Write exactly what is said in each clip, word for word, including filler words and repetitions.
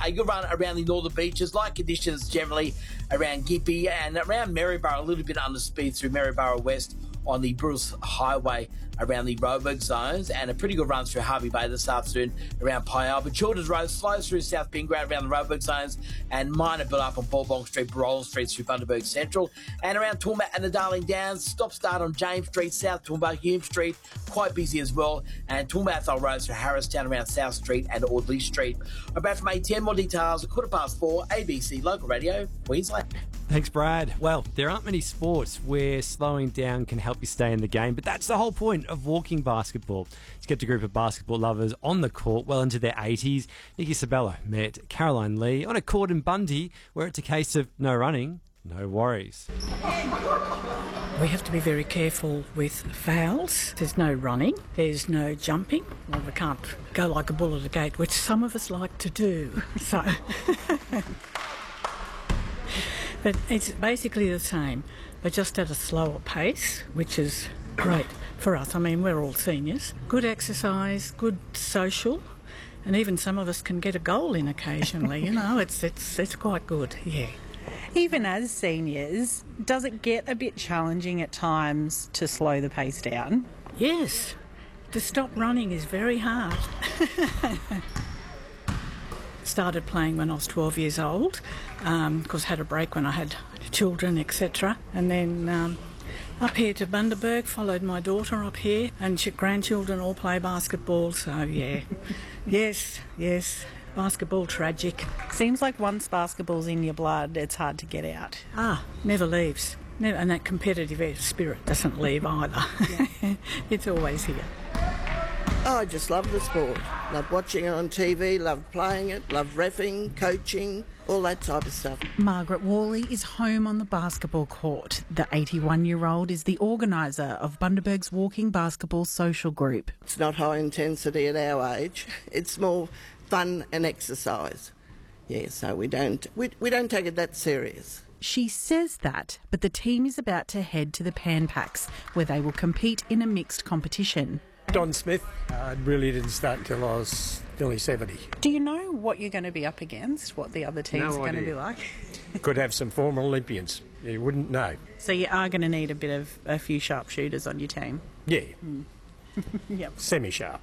a good run around the northern beaches. Light conditions generally around Gympie and around Maryborough, a little bit under speed through Maryborough West on the Bruce Highway around the Roebuck zones, and a pretty good run through Harvey Bay this afternoon around Pyal. But Childers Road slows through South Pingrad around the Roebuck zones, and minor build up on Ballbong Street, Barolan Street through Bundaberg Central, and around Toowoomba and the Darling Downs. Stop start on James Street, South Toowoomba, Hume Street, quite busy as well, and Toowoomba Athol Road through Harristown around South Street and Audley Street. We're back from A T M. More details at quarter past four, A B C Local Radio, Queensland. Thanks, Brad. Well, there aren't many sports where slowing down can help you stay in the game, but that's the whole point of walking basketball. It's kept a group of basketball lovers on the court well into their eighties. Nikki Sabella met Caroline Lee on a court in Bundy where it's a case of no running, no worries. We have to be very careful with fouls. There's no running, there's no jumping. Well, we can't go like a bull at a gate, which some of us like to do. So... But it's basically the same, but just at a slower pace, which is great for us. I mean, we're all seniors. Good exercise, good social, and even some of us can get a goal in occasionally. You know, it's it's it's quite good, yeah. Even as seniors, does it get a bit challenging at times to slow the pace down? Yes. To stop running is very hard. Started playing when I was twelve years old, um, because I had a break when I had children, et cetera. And then um, up here to Bundaberg, followed my daughter up here, and ch- grandchildren all play basketball, so yeah. yes, yes, basketball tragic. Seems like once basketball's in your blood, it's hard to get out. Ah, never leaves. Never, and that competitive spirit doesn't leave either. Yeah. It's always here. Oh, I just love the sport. Love watching it on T V, love playing it, love reffing, coaching, all that type of stuff. Margaret Worley is home on the basketball court. The eighty-one-year-old is the organiser of Bundaberg's Walking Basketball Social Group. It's not high intensity at our age. It's more fun and exercise. Yeah, so we don't we, we don't take it that serious. She says that, but the team is about to head to the Pan Pacs, where they will compete in a mixed competition. Don Smith. I really didn't start until I was nearly seventy. Do you know what you're going to be up against, what the other teams No are going to idea. be like? Could have some former Olympians. You wouldn't know. So you are going to need a bit of a few sharpshooters on your team. Yeah. Mm. Yep. Semi-sharp.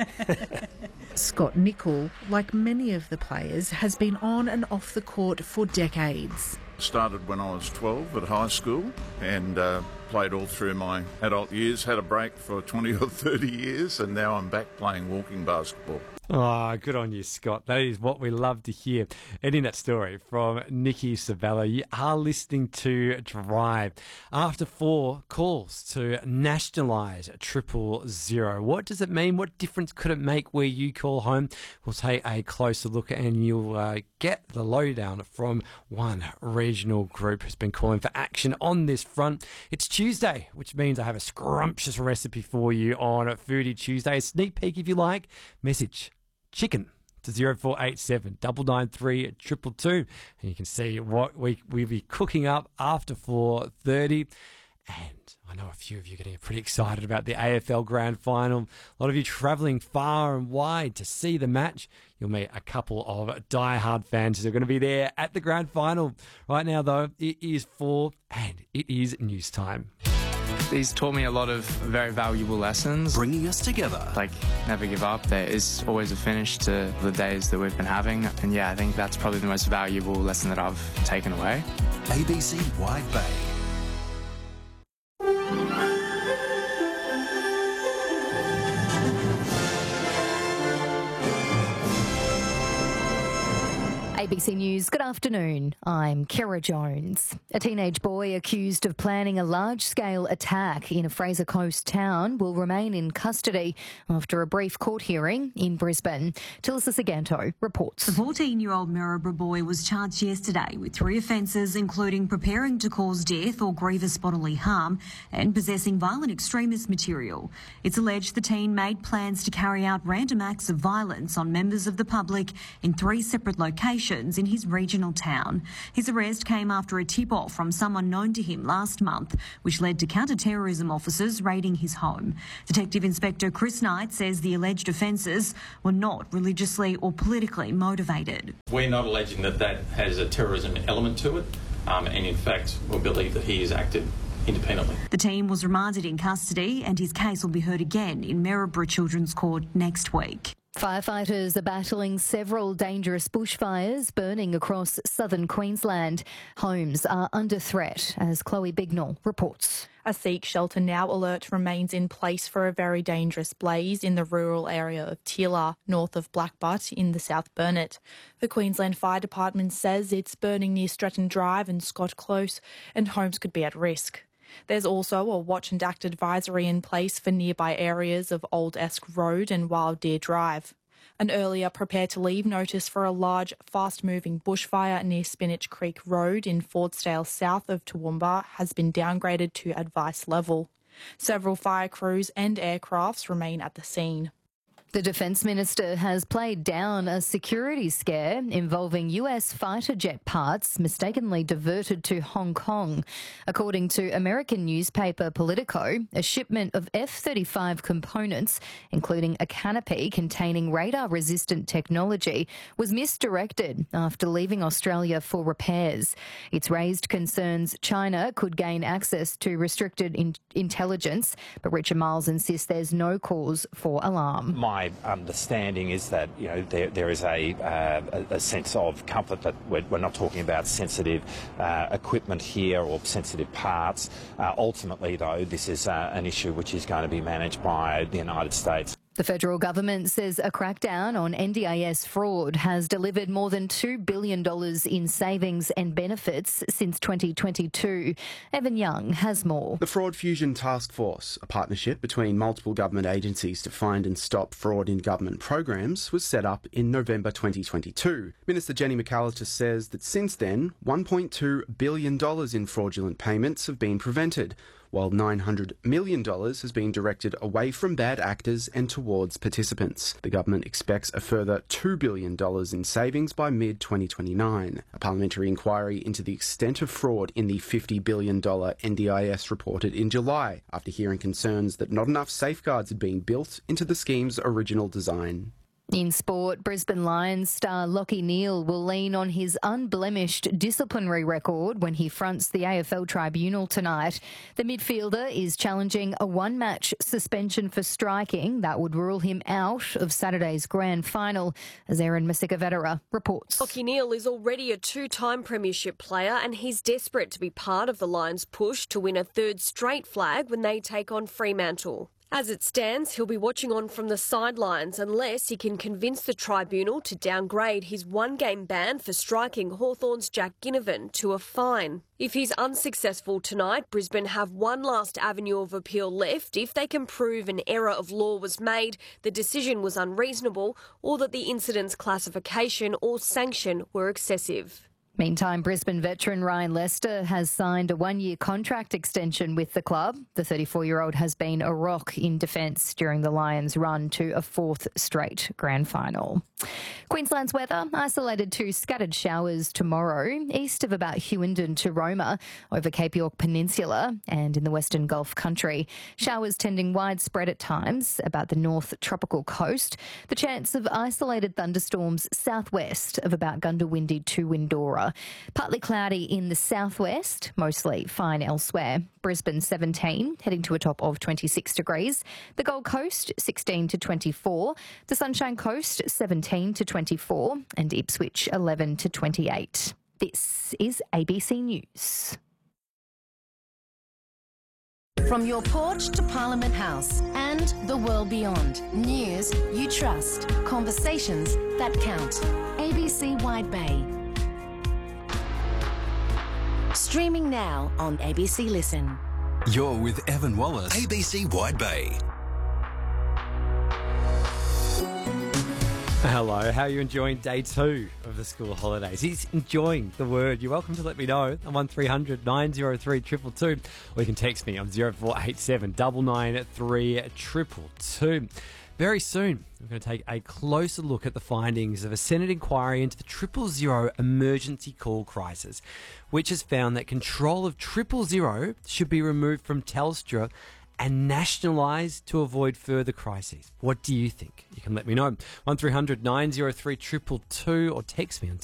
Scott Nicol, like many of the players, has been on and off the court for decades. Started when I was twelve at high school and uh, played all through my adult years, had a break for twenty or thirty years, and now I'm back playing walking basketball. Oh, good on you, Scott. That is what we love to hear. Ending that story from Nikki Sabella. You are listening to Drive. After four calls to nationalise triple zero. What does it mean? What difference could it make where you call home? We'll take a closer look and you'll uh, get the lowdown from one regional group who's been calling for action on this front. It's Tuesday, which means I have a scrumptious recipe for you on Foodie Tuesday. A sneak peek if you like. Message chicken to zero four eight seven double nine three triple two, and you can see what we we'll be cooking up after four thirty. And I know a few of you are getting pretty excited about the A F L Grand Final. A lot of you travelling far and wide to see the match. You'll meet a couple of die-hard fans who are going to be there at the Grand Final. Right now, though, it is four and it is news time. He's taught me a lot of very valuable lessons. Bringing us together. Like, never give up. There is always a finish to the days that we've been having. And yeah, I think that's probably the most valuable lesson that I've taken away. A B C Wide Bay. A B C News, good afternoon. I'm Kira Jones. A teenage boy accused of planning a large-scale attack in a Fraser Coast town will remain in custody after a brief court hearing in Brisbane. Tilissa Saganto reports. The fourteen-year-old Maryborough boy was charged yesterday with three offences, including preparing to cause death or grievous bodily harm and possessing violent extremist material. It's alleged the teen made plans to carry out random acts of violence on members of the public in three separate locations conditions in his regional town. His arrest came after a tip-off from someone known to him last month, which led to counter-terrorism officers raiding his home. Detective Inspector Chris Knight says the alleged offences were not religiously or politically motivated. We're not alleging that that has a terrorism element to it, um, and in fact we believe that he has acted independently. The team was remanded in custody and his case will be heard again in Maryborough Children's Court next week. Firefighters are battling several dangerous bushfires burning across southern Queensland. Homes are under threat, as Chloe Bignall reports. A Seek Shelter Now alert remains in place for a very dangerous blaze in the rural area of Teela, north of Blackbutt in the South Burnett. The Queensland Fire Department says it's burning near Stratton Drive and Scott Close, and homes could be at risk. There's also a watch and act advisory in place for nearby areas of Old Esk Road and Wild Deer Drive. An earlier prepare to leave notice for a large, fast-moving bushfire near Spinach Creek Road in Fordsdale south of Toowoomba has been downgraded to advice level. Several fire crews and aircrafts remain at the scene. The Defence Minister has played down a security scare involving U S fighter jet parts mistakenly diverted to Hong Kong. According to American newspaper Politico, a shipment of F thirty-five components, including a canopy containing radar-resistant technology, was misdirected after leaving Australia for repairs. It's raised concerns China could gain access to restricted in- intelligence, but Richard Miles insists there's no cause for alarm. My understanding is that, you know, there, there is a, uh, a sense of comfort that we're, we're not talking about sensitive uh, equipment here or sensitive parts. Uh, ultimately, though, this is uh, an issue which is going to be managed by the United States. The federal government says a crackdown on N D I S fraud has delivered more than two billion dollars in savings and benefits since twenty twenty-two. Evan Young has more. The Fraud Fusion Task Force, a partnership between multiple government agencies to find and stop fraud in government programs, was set up in November twenty twenty-two. Minister Jenny McAllister says that since then, one point two billion dollars in fraudulent payments have been prevented, while nine hundred million dollars has been directed away from bad actors and towards participants. The government expects a further two billion dollars in savings by mid twenty twenty-nine. A parliamentary inquiry into the extent of fraud in the fifty billion dollars N D I S reported in July, after hearing concerns that not enough safeguards had been built into the scheme's original design. In sport, Brisbane Lions star Lachie Neale will lean on his unblemished disciplinary record when he fronts the A F L tribunal tonight. The midfielder is challenging a one-match suspension for striking that would rule him out of Saturday's grand final, as Erin Masikavedera reports. Lachie Neale is already a two-time premiership player and he's desperate to be part of the Lions' push to win a third straight flag when they take on Fremantle. As it stands, he'll be watching on from the sidelines unless he can convince the tribunal to downgrade his one-game ban for striking Hawthorn's Jack Ginnivan to a fine. If he's unsuccessful tonight, Brisbane have one last avenue of appeal left if they can prove an error of law was made, the decision was unreasonable, or that the incident's classification or sanction were excessive. Meantime, Brisbane veteran Ryan Lester has signed a one-year contract extension with the club. The thirty-four-year-old has been a rock in defence during the Lions' run to a fourth straight grand final. Queensland's weather, isolated to scattered showers tomorrow, east of about Hewenden to Roma, over Cape York Peninsula and in the Western Gulf country. Showers tending widespread at times about the north tropical coast. The chance of isolated thunderstorms southwest of about Gundawindi to Windora. Partly cloudy in the southwest, mostly fine elsewhere. Brisbane seventeen, heading to a top of twenty-six degrees. The Gold Coast sixteen to twenty-four. The Sunshine Coast seventeen to twenty-four. And Ipswich eleven to twenty-eight. This is A B C News. From your porch to Parliament House and the world beyond. News you trust. Conversations that count. A B C Wide Bay. Streaming now on A B C Listen. You're with Evan Wallace, A B C Wide Bay. Hello, how are you enjoying day two of the school holidays? He's enjoying the word. You're welcome to let me know on one three hundred nine oh three two two two, or you can text me on zero four eight seven nine nine three two two. Very soon, we're going to take a closer look at the findings of a Senate inquiry into the triple zero emergency call crisis, which has found that control of triple zero should be removed from Telstra and nationalised to avoid further crises. What do you think? You can let me know. one three hundred nine oh three two two two or text me on